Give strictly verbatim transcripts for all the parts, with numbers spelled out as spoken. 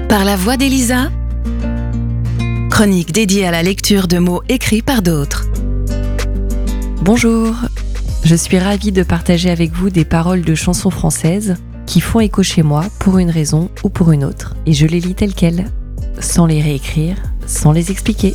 Par la voix d'Elisa, chronique dédiée à la lecture de mots écrits par d'autres. Bonjour, je suis ravie de partager avec vous des paroles de chansons françaises qui font écho chez moi pour une raison ou pour une autre. Et je les lis telles quelles, sans les réécrire, sans les expliquer.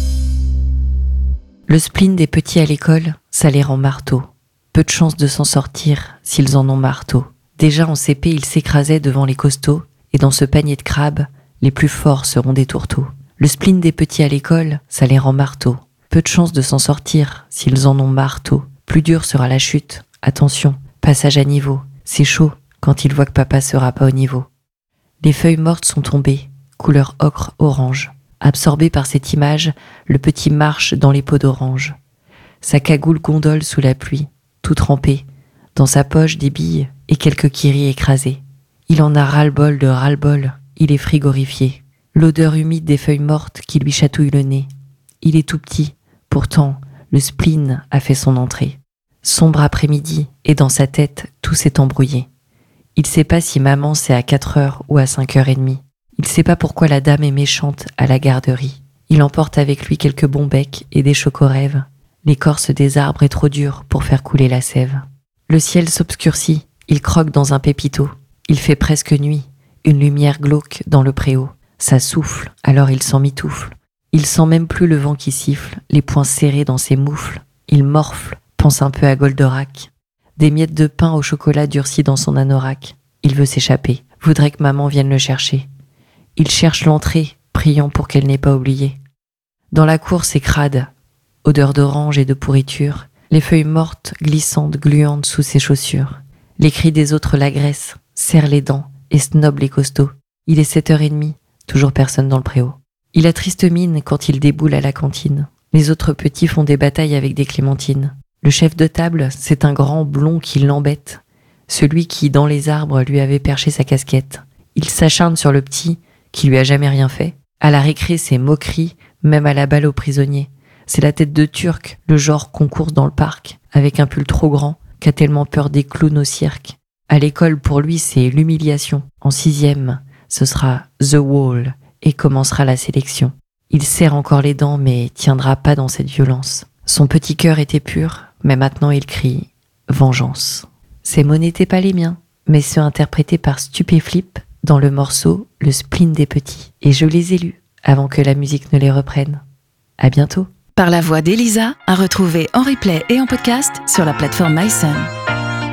Le spleen des petits à l'école, ça les rend marteaux. Peu de chance de s'en sortir s'ils en ont marteau. Déjà en C P, ils s'écrasaient devant les costauds, et dans ce panier de crabes, les plus forts seront des tourteaux. Le spleen des petits à l'école, ça les rend marteaux. Peu de chance de s'en sortir s'ils en ont marteau. Plus dure sera la chute. Attention, passage à niveau. C'est chaud quand ils voient que papa sera pas au niveau. Les feuilles mortes sont tombées, couleur ocre-orange. Absorbé par cette image, le petit marche dans les pots d'orange. Sa cagoule gondole sous la pluie, tout trempé. Dans sa poche des billes et quelques kiris écrasés. Il en a ras-le-bol de ras-le-bol, il est frigorifié. L'odeur humide des feuilles mortes qui lui chatouille le nez. Il est tout petit, pourtant le spleen a fait son entrée. Sombre après-midi, et dans sa tête, tout s'est embrouillé. Il sait pas si maman c'est à quatre heures ou à cinq heures et demie. Il sait pas pourquoi la dame est méchante à la garderie. Il emporte avec lui quelques bons becs et des chocorèves. L'écorce des arbres est trop dure pour faire couler la sève. Le ciel s'obscurcit, il croque dans un pépito. Il fait presque nuit, une lumière glauque dans le préau. Ça souffle, alors il s'en mitoufle. Il sent même plus le vent qui siffle, les poings serrés dans ses moufles. Il morfle, pense un peu à Goldorak. Des miettes de pain au chocolat durcies dans son anorak. Il veut s'échapper, voudrait que maman vienne le chercher. Il cherche l'entrée, priant pour qu'elle n'ait pas oublié. Dans la cour, c'est crade, odeur d'orange et de pourriture, les feuilles mortes, glissantes, gluantes sous ses chaussures. Les cris des autres l'agressent, serrent les dents et snob les costauds. Il est sept heures trente, toujours personne dans le préau. Il a triste mine quand il déboule à la cantine. Les autres petits font des batailles avec des clémentines. Le chef de table, c'est un grand blond qui l'embête, celui qui, dans les arbres, lui avait perché sa casquette. Il s'acharne sur le petit, qui lui a jamais rien fait. À la récré, c'est moquerie, même à la balle aux prisonniers. C'est la tête de Turc, le genre qu'on course dans le parc, avec un pull trop grand, qu'a tellement peur des clowns au cirque. À l'école, pour lui, c'est l'humiliation. En sixième, ce sera The Wall, et commencera la sélection. Il serre encore les dents, mais tiendra pas dans cette violence. Son petit cœur était pur, mais maintenant il crie « Vengeance ». Ces mots n'étaient pas les miens, mais ceux interprétés par Stupéflip dans le morceau « Le spleen des petits ». Et je les ai lus, avant que la musique ne les reprenne. À bientôt. Par la voix d'Elisa, à retrouver en replay et en podcast sur la plateforme MySun.